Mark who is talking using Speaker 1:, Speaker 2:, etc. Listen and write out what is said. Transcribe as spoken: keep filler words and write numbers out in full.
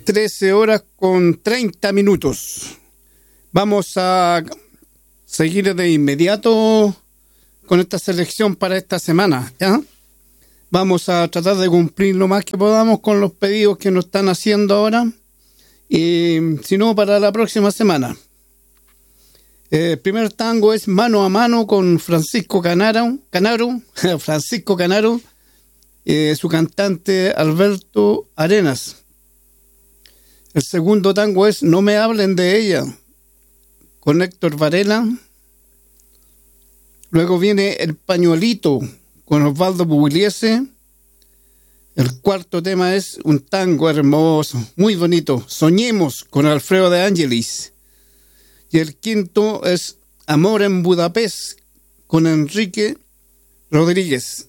Speaker 1: trece horas con treinta minutos. Vamos a seguir de inmediato con esta selección para esta semana, ¿ya? Vamos a tratar de cumplir lo más que podamos con los pedidos que nos están haciendo ahora. Y si no, para la próxima semana. El primer tango es Mano a Mano con Francisco Canaro, Canaro Francisco Canaro, eh, su cantante Alberto Arenas. El segundo tango es No me hablen de ella, con Héctor Varela. Luego viene El Pañuelito, con Osvaldo Pugliese. El cuarto tema es un tango hermoso, muy bonito, Soñemos, con Alfredo de Angelis. Y el quinto es Amor en Budapest, con Enrique Rodríguez.